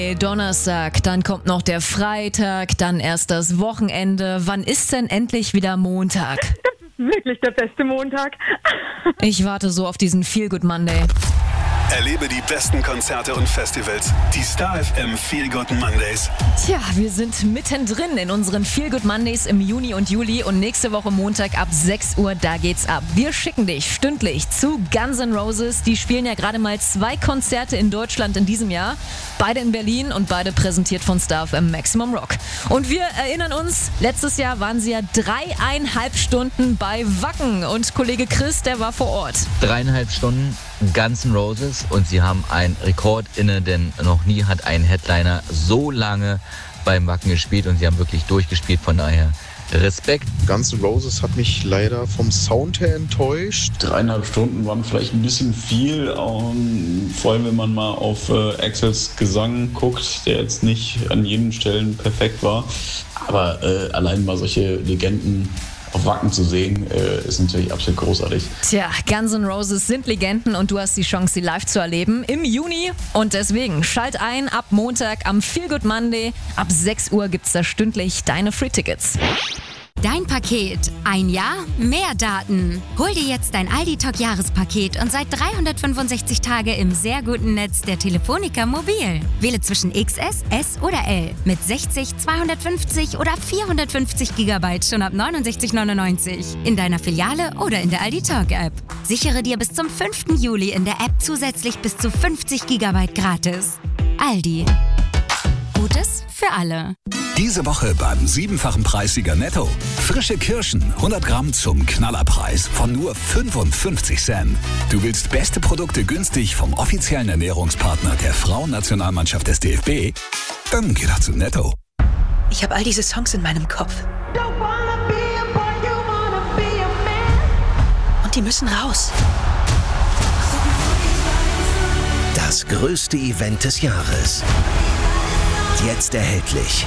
Donnerstag, dann kommt noch der Freitag, dann erst das Wochenende. Wann ist denn endlich wieder Montag? Das ist wirklich der beste Montag. Ich warte so auf diesen Feel Good Monday. Erlebe die besten Konzerte und Festivals. Die Star FM Feel Good Mondays. Tja, wir sind mittendrin in unseren Feel Good Mondays im Juni und Juli und nächste Woche Montag ab 6 Uhr, da geht's ab. Wir schicken dich stündlich zu Guns N' Roses. Die spielen ja gerade mal 2 Konzerte in Deutschland in diesem Jahr. Beide in Berlin und beide präsentiert von Star FM Maximum Rock. Und wir erinnern uns, letztes Jahr waren sie ja 3,5 Stunden bei Wacken und Kollege Chris, der war vor Ort. 3,5 Stunden Guns N' Roses und sie haben einen Rekord inne, denn noch nie hat ein Headliner so lange beim Wacken gespielt und sie haben wirklich durchgespielt, von daher Respekt. Guns N' Roses hat mich leider vom Sound her enttäuscht. 3,5 Stunden waren vielleicht ein bisschen viel, vor allem wenn man mal auf Axls Gesang guckt, der jetzt nicht an jeden Stellen perfekt war, aber allein mal solche Legenden auf Wacken zu sehen, ist natürlich absolut großartig. Tja, Guns N' Roses sind Legenden und du hast die Chance, sie live zu erleben im Juni. Und deswegen schalt ein ab Montag am Feel Good Monday. Ab 6 Uhr gibt's da stündlich deine Free-Tickets. Dein Paket. Ein Jahr, mehr Daten. Hol dir jetzt dein Aldi Talk Jahrespaket und seit 365 Tage im sehr guten Netz der Telefonica Mobil. Wähle zwischen XS, S oder L mit 60, 250 oder 450 GB schon ab 69,99 in deiner Filiale oder in der Aldi Talk App. Sichere dir bis zum 5. Juli in der App zusätzlich bis zu 50 GB gratis. Aldi. Gutes für alle. Diese Woche beim 7-fachen Preissieger Netto. Frische Kirschen, 100 Gramm zum Knallerpreis von nur 55 Cent. Du willst beste Produkte günstig vom offiziellen Ernährungspartner der Frauennationalmannschaft des DFB? Dann geh doch zu Netto. Ich habe all diese Songs in meinem Kopf. Und die müssen raus. Das größte Event des Jahres. Jetzt erhältlich.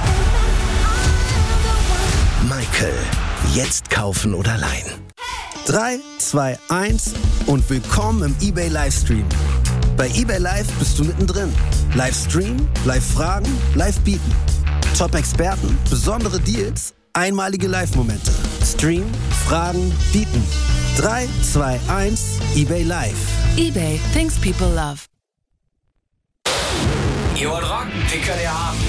Michael. Jetzt kaufen oder leihen. 3, 2, 1 und willkommen im eBay Livestream. Bei eBay Live bist du mittendrin. Livestream, Live-Fragen, Live-Bieten. Top-Experten, besondere Deals, einmalige Live-Momente. Stream, Fragen, Bieten. 3, 2, 1, eBay Live. eBay, things people love. Ihr wollt rocken, den könnt ihr haben.